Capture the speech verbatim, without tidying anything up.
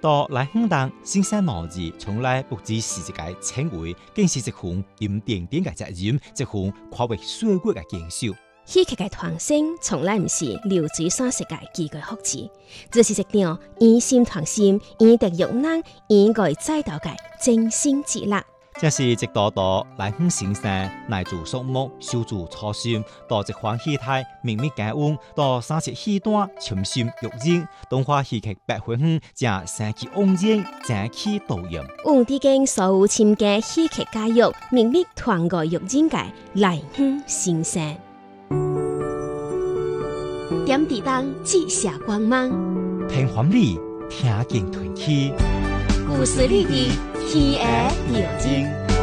到來香港新生腦子從來不只是一個稱謂，更是一項im點點嘅責任，一項跨越歲月嘅堅守。 戲劇嘅傳承從來唔是流水線式嘅機械複製，這是一場以心傳心、以德育人、以愛栽培嘅精心之力。 這是一道道來香先生乃做數目、修築初心，到一番戲台秘密解溫，到三節戲段潛心育人，動畫戲劇百分哼將生氣盎然，爭氣導演。 用啲經所有參加戲劇教育、秘密團個育人嘅來香先生。點地燈，折射光芒， 聽歡里，聽見團氣， 故事裡的天涯流金。